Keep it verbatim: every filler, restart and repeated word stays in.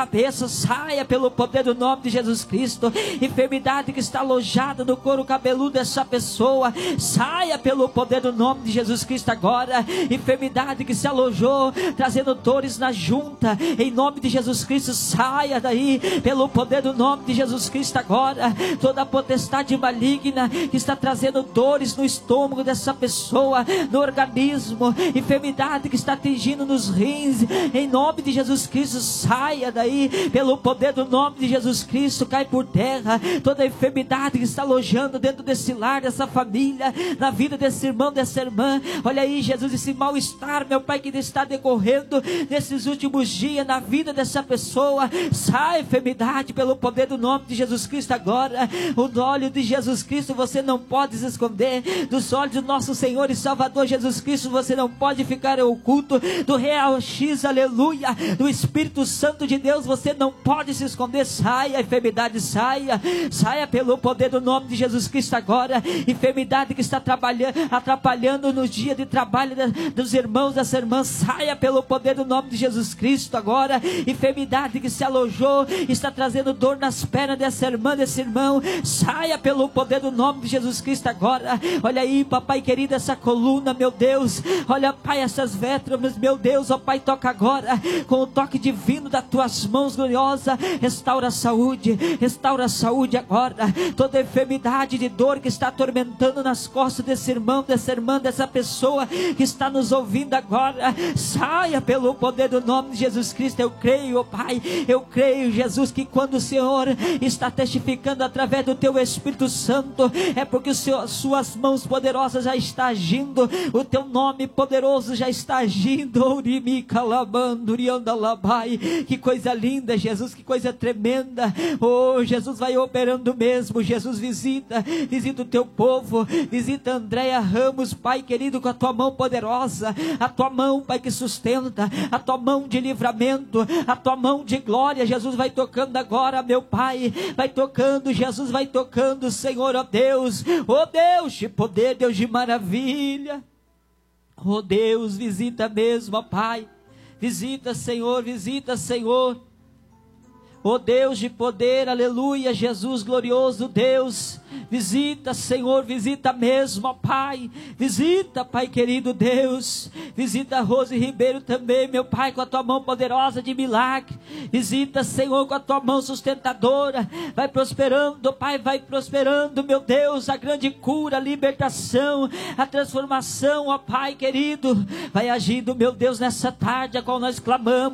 cabeça, saia pelo poder do nome de Jesus Cristo. Enfermidade que está alojada no couro cabeludo dessa pessoa, saia pelo poder do nome de Jesus Cristo agora. Enfermidade que se alojou, trazendo dores na junta, em nome de Jesus Cristo, saia daí, pelo poder do nome de Jesus Cristo agora. Toda a potestade maligna que está trazendo dores no estômago dessa pessoa, no organismo, enfermidade que está atingindo nos rins, em nome de Jesus Cristo, saia daí, pelo poder do nome de Jesus Cristo, cai por terra. Toda enfermidade que está alojando dentro desse lar, dessa família, na vida desse irmão, dessa irmã, olha aí, Jesus, esse mal-estar, meu Pai, que está decorrendo nesses últimos dias na vida dessa pessoa, sai enfermidade pelo poder do nome de Jesus Cristo agora. O óleo de Jesus Cristo você não pode se esconder, dos olhos do nosso Senhor e Salvador Jesus Cristo você não pode ficar oculto, do real X, aleluia, do Espírito Santo de Deus você não pode se esconder. Saia a enfermidade, saia, saia pelo poder do nome de Jesus Cristo agora. Enfermidade que está trabalhando, atrapalhando no dia de trabalho dos irmãos, dessa irmã, saia pelo poder do nome de Jesus Cristo agora. Enfermidade que se alojou, está trazendo dor nas pernas dessa irmã, desse irmão, saia pelo poder do nome de Jesus Cristo agora. Olha aí, papai querido, essa coluna, meu Deus, olha, Pai, essas vértebras, meu Deus, ó Pai, toca agora, com o toque divino das tuas mãos gloriosa, restaura a saúde, restaura a saúde agora. Toda enfermidade de dor que está atormentando nas costas desse irmão, dessa irmã, dessa pessoa que está nos ouvindo agora, saia pelo poder do nome de Jesus Cristo. Eu creio, ó Pai, eu creio, Jesus, que quando o Senhor está testificando através do teu Espírito Santo, é porque o Senhor, suas mãos poderosas já está agindo, o teu nome poderoso já está agindo. Que coisa linda, Jesus, que coisa tremenda. Oh, Jesus vai operando mesmo. Jesus, visita, visita o teu povo, visita Andréia Ramos, Pai querido, com a tua mão poderosa, a tua mão, Pai, que sustenta, a tua mão de livramento, a tua mão de glória. Jesus vai tocando agora, meu Pai, vai tocando, Jesus vai tocando, Senhor, ó Deus, ó Deus de poder, Deus de maravilha, ó Deus, visita mesmo, ó Pai, visita, Senhor, visita, Senhor, ó Deus de poder, aleluia, Jesus glorioso Deus, visita, Senhor, visita mesmo, ó Pai, visita, Pai querido Deus, visita Rose Ribeiro também, meu Pai, com a tua mão poderosa de milagre, visita, Senhor, com a tua mão sustentadora, vai prosperando, Pai, vai prosperando, meu Deus, a grande cura, a libertação, a transformação, ó Pai querido, vai agindo, meu Deus, nessa tarde a qual nós clamamos.